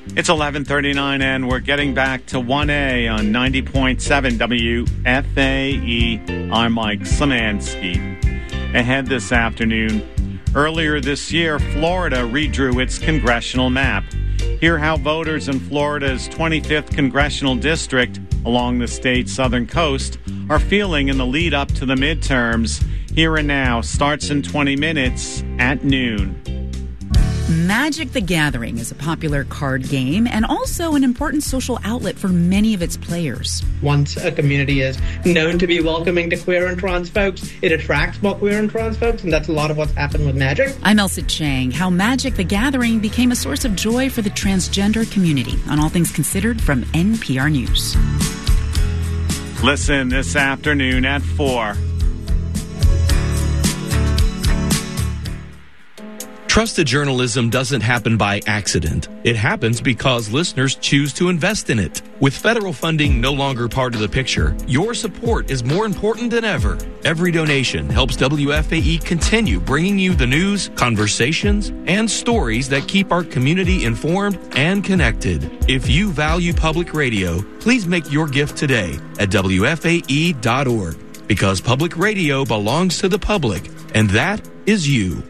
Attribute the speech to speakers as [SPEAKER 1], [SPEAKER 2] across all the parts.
[SPEAKER 1] It's 11:39 and we're getting back to 1A on 90.7 WFAE. I'm Mike Szymanski. Ahead this afternoon, earlier this year, Florida redrew its congressional map. Hear how voters in Florida's 25th congressional district along the state's southern coast are feeling in the lead up to the midterms. Here and Now starts in 20 minutes at noon.
[SPEAKER 2] Magic the Gathering is a popular card game and also an important social outlet for many of its players.
[SPEAKER 3] Once a community is known to be welcoming to queer and trans folks, it attracts more queer and trans folks, and that's a lot of what's happened with Magic.
[SPEAKER 2] I'm Elsa Chang. How Magic the Gathering became a source of joy for the transgender community on All Things Considered from NPR News.
[SPEAKER 1] Listen this afternoon at 4.
[SPEAKER 4] Trusted journalism doesn't happen by accident. It happens because listeners choose to invest in it. With federal funding no longer part of the picture, your support is more important than ever. Every donation helps WFAE continue bringing you the news, conversations, and stories that keep our community informed and connected. If you value public radio, please make your gift today at WFAE.org, because public radio belongs to the public, and that is you.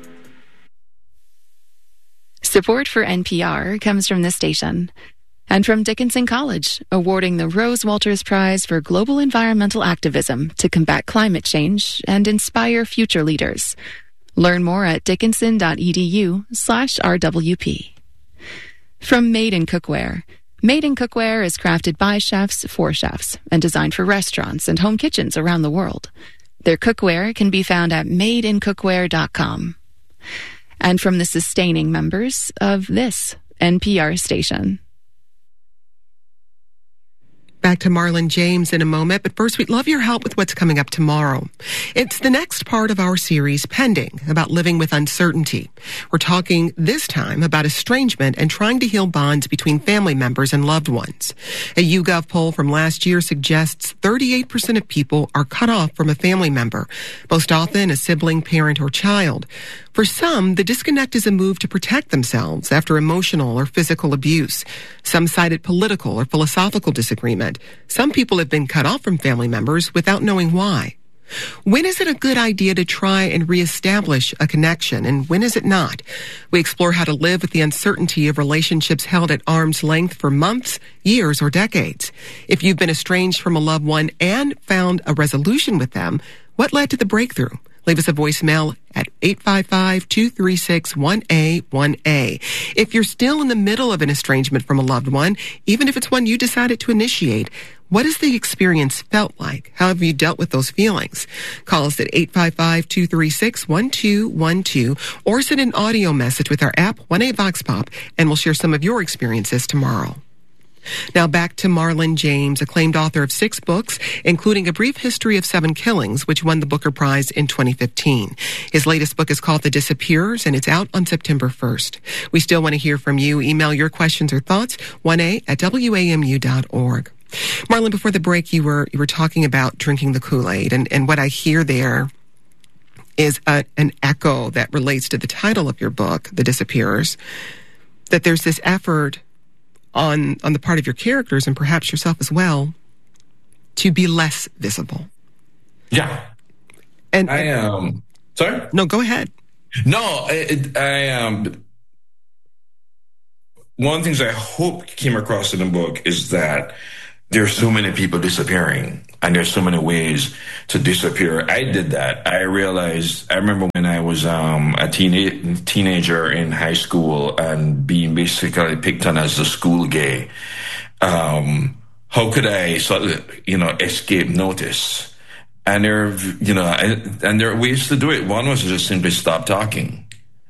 [SPEAKER 5] Support for NPR comes from this station and from Dickinson College, awarding the Rose Walters Prize for Global Environmental Activism to combat climate change and inspire future leaders. Learn more at dickinson.edu/RWP. From Made in Cookware. Made in Cookware is crafted by chefs for chefs and designed for restaurants and home kitchens around the world. Their cookware can be found at madeincookware.com. And from the sustaining members of this NPR station.
[SPEAKER 6] Back to Marlon James in a moment, but first we'd love your help with what's coming up tomorrow. It's the next part of our series, Pending, about living with uncertainty. We're talking this time about estrangement and trying to heal bonds between family members and loved ones. A YouGov poll from last year suggests 38% of people are cut off from a family member, most often a sibling, parent, or child. For some, the disconnect is a move to protect themselves after emotional or physical abuse. Some cited political or philosophical disagreement. Some people have been cut off from family members without knowing why. When is it a good idea to try and reestablish a connection, and when is it not? We explore how to live with the uncertainty of relationships held at arm's length for months, years, or decades. If you've been estranged from a loved one and found a resolution with them, what led to the breakthrough? Leave us a voicemail at 855-236-1A1A. If you're still in the middle of an estrangement from a loved one, even if it's one you decided to initiate, what has the experience felt like? How have you dealt with those feelings? Call us at 855-236-1212 or send an audio message with our app, 1A Vox Pop, and we'll share some of your experiences tomorrow. Now back to Marlon James, acclaimed author of 6 books, including A Brief History of 7 Killings, which won the Booker Prize in 2015. His latest book is called The Disappearers, and it's out on September 1st. We still want to hear from you. Email your questions or thoughts, 1a@wamu.org. Marlon, before the break, you were talking about drinking the Kool-Aid, and what I hear there is an echo that relates to the title of your book, The Disappearers, that there's this effort on the part of your characters and perhaps yourself as well to be less visible.
[SPEAKER 7] Yeah.
[SPEAKER 6] And
[SPEAKER 7] I am sorry?
[SPEAKER 6] No, go ahead.
[SPEAKER 7] No, I one of the things I hope came across in the book is that there's so many people disappearing, and there's so many ways to disappear. I did that. I remember when I was a teenager in high school and being basically picked on as the school gay. How could I escape notice? And there are ways to do it. One was to just simply stop talking.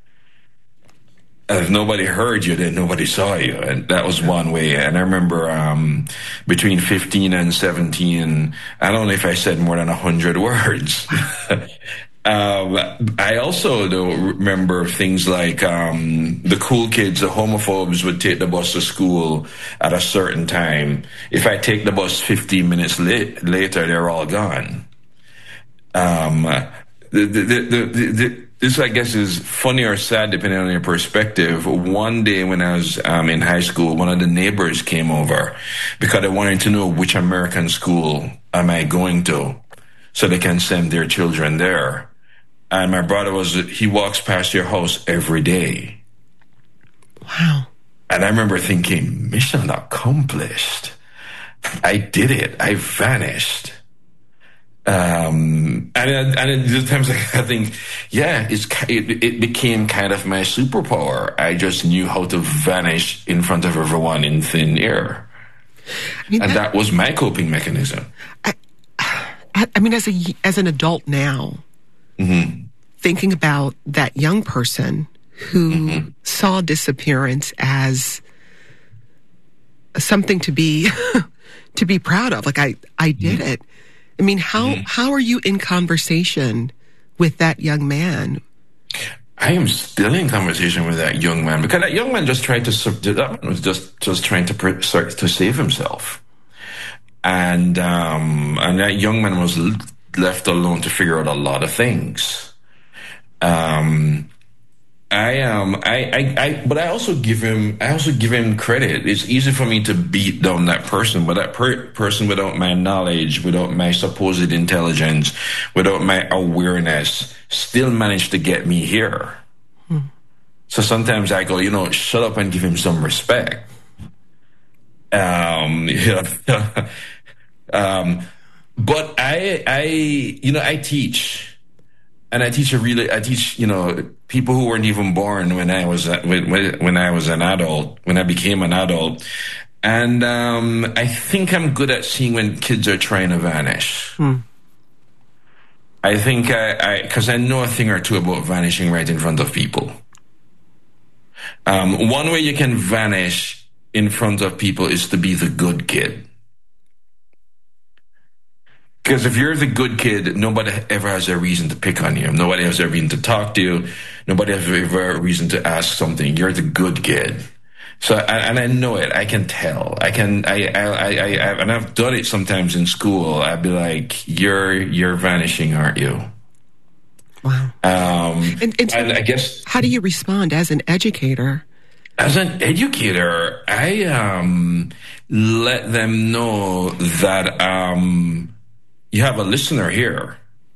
[SPEAKER 7] If nobody heard you, then nobody saw you. And that was one way. And I remember between 15 and 17, I don't know if I said more than 100 words. I also remember things like the cool kids, the homophobes would take the bus to school at a certain time. If I take the bus 15 minutes later, they're all gone. this, I guess, is funny or sad depending on your perspective. One day when I was in high school, one of the neighbors came over because they wanted to know which American school am I going to so they can send their children there. And my brother he walks past your house every day.
[SPEAKER 6] Wow. And
[SPEAKER 7] I remember thinking, mission accomplished. I did it. I vanished. And the times I think, yeah, it became kind of my superpower. I just knew how to vanish in front of everyone in thin air. That was my coping mechanism.
[SPEAKER 6] I mean, as an adult now, thinking about that young person who saw disappearance as something to be to be proud of, like I did it. I mean, how are you in conversation with that young man?
[SPEAKER 7] I am still in conversation with that young man because that young man just tried to was just trying to save himself, and that young man was left alone to figure out a lot of things. But I also give him credit. It's easy for me to beat down that person, but that person without my knowledge, without my supposed intelligence, without my awareness, still managed to get me here. So sometimes I go, shut up and give him some respect. But I teach. And I teach people who weren't even born when I was an adult, when I became an adult. And I think I'm good at seeing when kids are trying to vanish. I think because I know a thing or two about vanishing right in front of people. One way you can vanish in front of people is to be the good kid. Because if you're the good kid, nobody ever has a reason to pick on you. Nobody has a reason to talk to you. Nobody has ever a reason to ask something. You're the good kid. So, and I know it. I can tell. And I've done it sometimes in school. I'd be like, "You're vanishing, aren't you?"
[SPEAKER 6] Wow.
[SPEAKER 7] And I guess,
[SPEAKER 6] how do you respond as an educator?
[SPEAKER 7] As an educator, I let them know that you have a listener here.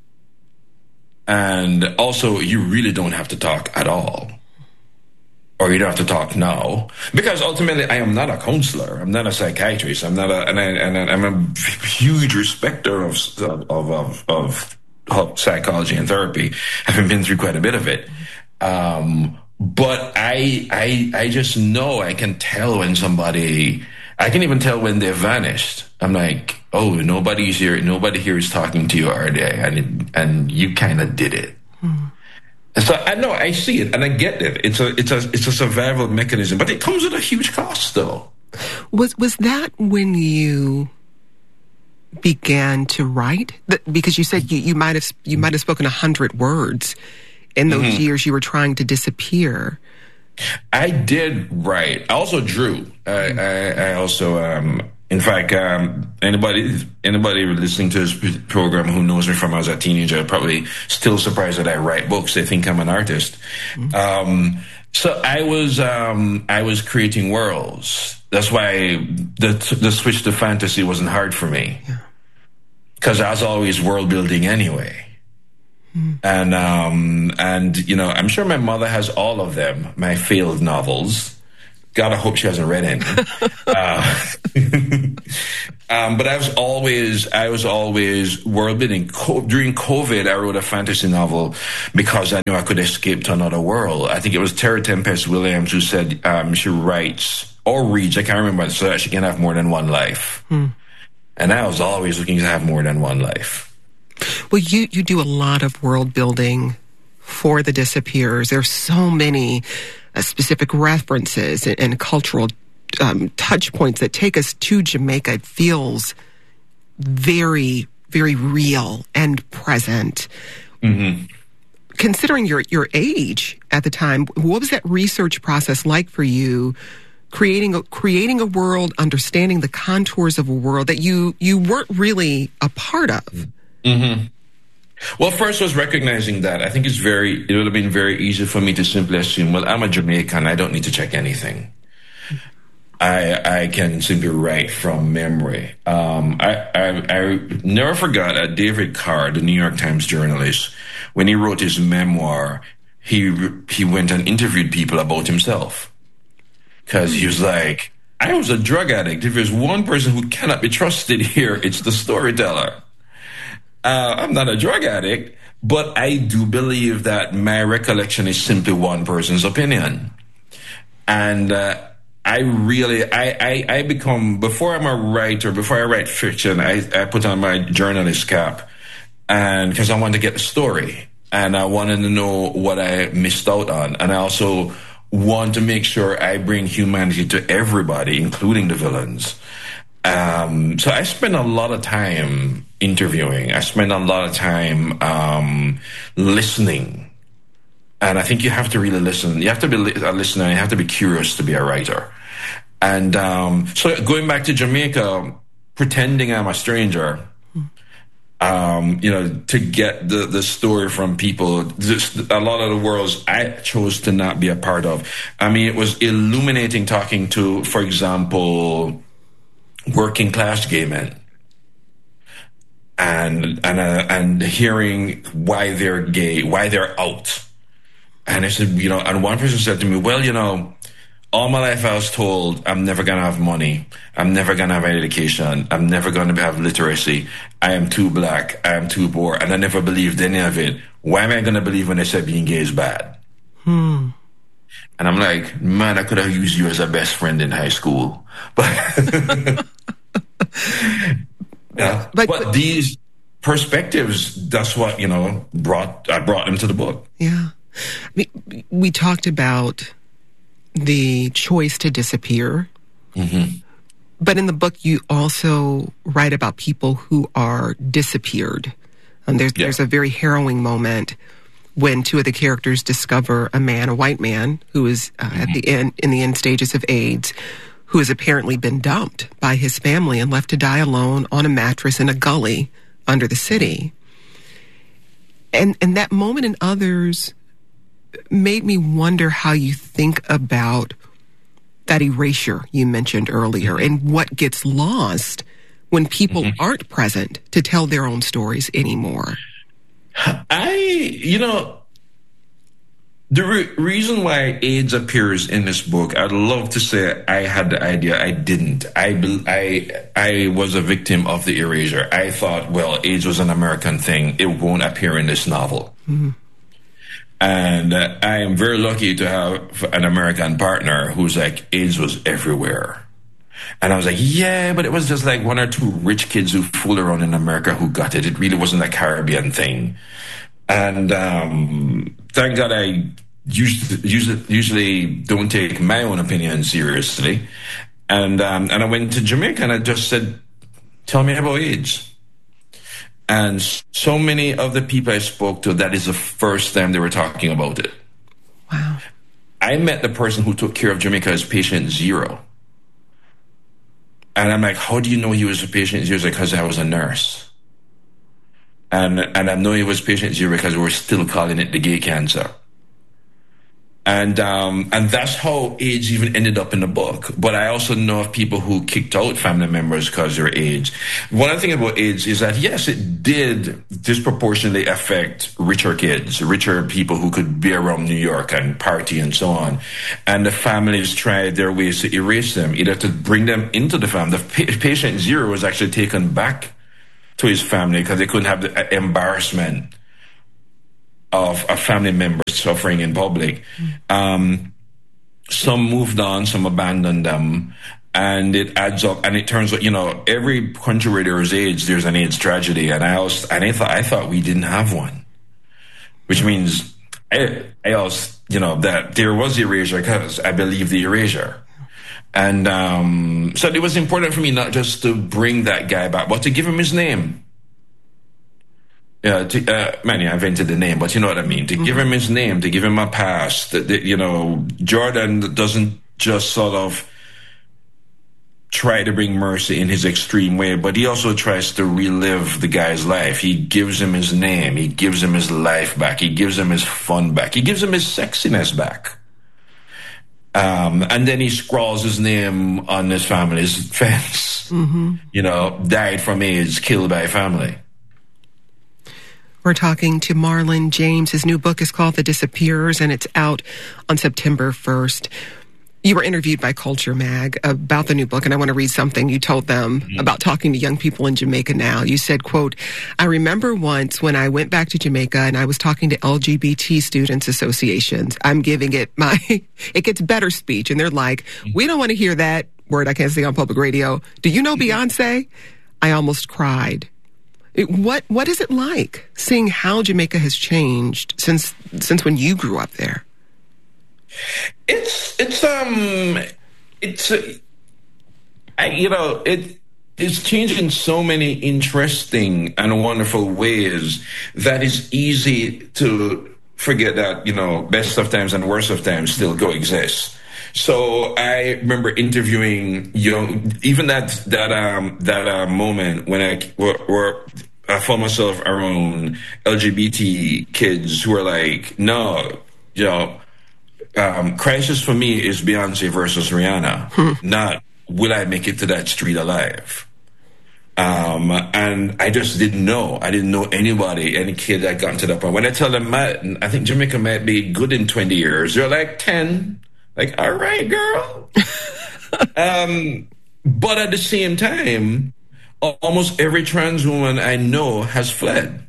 [SPEAKER 7] And also, you really don't have to talk at all. Or you don't have to talk now. Because ultimately, I am not a counselor. I'm not a psychiatrist. I'm a huge respecter of psychology and therapy, having been through quite a bit of it. But I just know, I can tell when I can even tell when they've vanished. I'm like, oh, nobody's here. Nobody here is talking to you, are they? And you kind of did it. So I know, I see it, and I get it. It's a survival mechanism, but it comes at a huge cost, though.
[SPEAKER 6] Was that when you began to write? Because you said you might have spoken 100 words in those years you were trying to disappear.
[SPEAKER 7] I did write. I also drew. I also, in fact, anybody listening to this program who knows me from when I was a teenager probably still surprised that I write books. They think I'm an artist. So I was creating worlds. That's why the switch to fantasy wasn't hard for me, because I was always world building anyway. And I'm sure my mother has all of them, my failed novels. God, I hope she hasn't read any. But I was always world building. During COVID, I wrote a fantasy novel because I knew I could escape to another world. I think it was Tara Tempest Williams who said she writes or reads, I can't remember, so that she can have more than one life. And I was always looking to have more than one life.
[SPEAKER 6] Well, you do a lot of world building for the disappearers. There's so many specific references and cultural touch points that take us to Jamaica. It feels very, very real and present. Considering your age at the time, what was that research process like for you? Creating a world, understanding the contours of a world that you weren't really a part of.
[SPEAKER 7] Well, first was recognizing that. I think it would have been very easy for me to simply assume, well, I'm a Jamaican, I don't need to check anything. I can simply write from memory. I never forgot David Carr, the New York Times journalist, when he wrote his memoir, he went and interviewed people about himself. Because he was like, I was a drug addict. If there's one person who cannot be trusted here, it's the storyteller. I'm not a drug addict, but I do believe that my recollection is simply one person's opinion. And I become, before I'm a writer, before I write fiction, I put on my journalist cap, and because I want to get the story, and I wanted to know what I missed out on, and I also want to make sure I bring humanity to everybody, including the villains. So I spend a lot of time interviewing. I spend a lot of time listening. And I think you have to really listen. You have to be a listener. You have to be curious to be a writer. And so going back to Jamaica, pretending I'm a stranger, to get the story from people, just a lot of the worlds I chose to not be a part of. I mean, it was illuminating talking to, for example, working class gay men, and hearing why they're gay, why they're out. And I said, and one person said to me, well, all my life I was told I'm never going to have money. I'm never going to have education. I'm never going to have literacy. I am too black. I am too poor. And I never believed any of it. Why am I going to believe when they said being gay is bad? And I'm like, man, I could have used you as a best friend in high school. But, but these perspectives, that's what, I brought them to the book.
[SPEAKER 6] Yeah. We talked about the choice to disappear. Mm-hmm. But in the book, you also write about people who are disappeared. There's a very harrowing moment when two of the characters discover a white man, who is in the end stages of AIDS, who has apparently been dumped by his family and left to die alone on a mattress in a gully under the city. And that moment and others made me wonder how you think about that erasure you mentioned earlier and what gets lost when people aren't present to tell their own stories anymore.
[SPEAKER 7] The reason why AIDS appears in this book, I'd love to say I had the idea. I didn't. I was a victim of the erasure. I thought, well, AIDS was an American thing. It won't appear in this novel. Mm-hmm. And I am very lucky to have an American partner who's like, AIDS was everywhere. And I was like, yeah, but it was just like one or two rich kids who fooled around in America who got it. It really wasn't a Caribbean thing. And thank God I usually don't take my own opinion seriously. And I went to Jamaica and I just said, tell me about AIDS. And so many of the people I spoke to, that is the first time they were talking about it.
[SPEAKER 6] Wow.
[SPEAKER 7] I met the person who took care of Jamaica as patient zero. And I'm like, how do you know he was a patient zero? He was like, because I was a nurse. And I know he was patient zero because we're still calling it the gay cancer. And that's how AIDS even ended up in the book. But I also know of people who kicked out family members because they're AIDS. One of the things about AIDS is that, yes, it did disproportionately affect richer kids, richer people who could be around New York and party and so on. And the families tried their ways to erase them, either to bring them into the family. The patient zero was actually taken back to his family because they couldn't have the embarrassment of a family member suffering in public. Some moved on, some abandoned them, and it adds up. And it turns out, every country where there is AIDS, there's an AIDS tragedy. And I thought we didn't have one, which means I also, that there was the erasure because I believe the erasure. And so it was important for me not just to bring that guy back, but to give him his name. I invented the name, but you know what I mean. To give him his name, to give him a past. Jordan doesn't just sort of try to bring mercy in his extreme way, but he also tries to relive the guy's life. He gives him his name. He gives him his life back. He gives him his fun back. He gives him his sexiness back. And then he scrawls his name on his family's fence. Mm-hmm. Died from AIDS, killed by family.
[SPEAKER 6] We're talking to Marlon James. His new book is called The Disappearers, and it's out on September 1st. You were interviewed by Culture Mag about the new book, and I want to read something you told them about talking to young people in Jamaica now. You said, quote, "I remember once when I went back to Jamaica and I was talking to LGBT students associations. I'm giving it it gets better speech. And they're like, we don't want to hear that word I can't say on public radio. Do you know Beyonce? I almost cried." What is it like seeing how Jamaica has changed since when you grew up there?
[SPEAKER 7] It's changing in so many interesting and wonderful ways that it's easy to forget that, best of times and worst of times still coexist. So I remember interviewing even that moment when I found myself around LGBT kids who were like, no, crisis for me is Beyonce versus Rihanna, not will I make it to that street alive. And I just didn't know. I didn't know any kid that got to that point. When I tell them, I think Jamaica might be good in 20 years, they're like 10. Like, all right, girl. But at the same time, almost every trans woman I know has fled.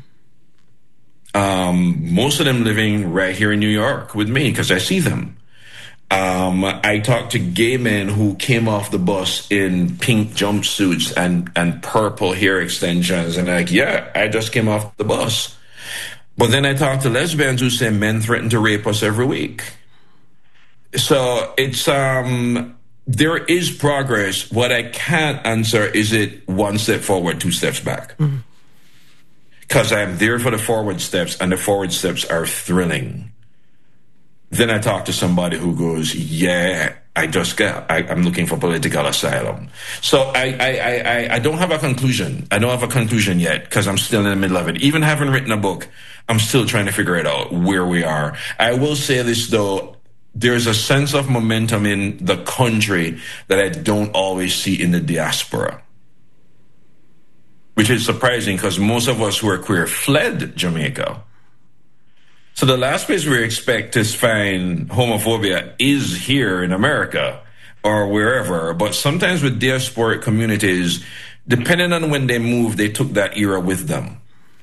[SPEAKER 7] Most of them living right here in New York with me because I see them. I talked to gay men who came off the bus in pink jumpsuits and purple hair extensions, and like, yeah, I just came off the bus. But then I talked to lesbians who say men threaten to rape us every week. So it's there is progress. What I can't answer is it one step forward, 2 steps back. Because I'm there for the forward steps, and the forward steps are thrilling. Then I talk to somebody who goes, yeah, I'm looking for political asylum. So I don't have a conclusion. I don't have a conclusion yet because I'm still in the middle of it. Even having written a book, I'm still trying to figure it out where we are. I will say this, though. There's a sense of momentum in the country that I don't always see in the diaspora, which is surprising because most of us who are queer fled Jamaica. So the last place we expect to find homophobia is here in America or wherever. But sometimes with diasporic communities, depending on when they moved, they took that era with them.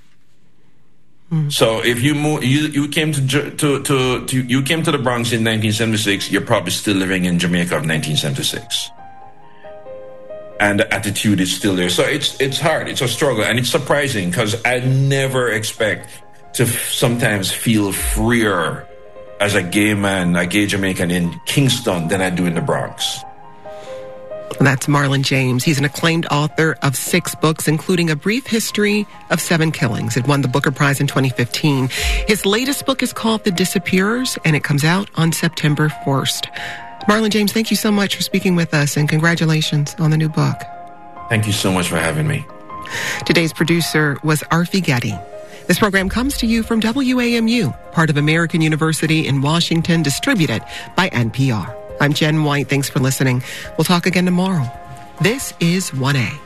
[SPEAKER 7] So if you came to the Bronx in 1976, you're probably still living in Jamaica of 1976, and the attitude is still there. So it's hard, it's a struggle, and it's surprising because I never expect to sometimes feel freer as a gay man, a gay Jamaican in Kingston than I do in the Bronx.
[SPEAKER 6] That's Marlon James. He's an acclaimed author of 6 books, including A Brief History of 7 Killings. It won the Booker Prize in 2015. His latest book is called The Disappearers, and it comes out on September 1st. Marlon James, thank you so much for speaking with us, and congratulations on the new book.
[SPEAKER 7] Thank you so much for having me.
[SPEAKER 6] Today's producer was Arfi Getty. This program comes to you from WAMU, part of American University in Washington, distributed by NPR. I'm Jen White. Thanks for listening. We'll talk again tomorrow. This is 1A.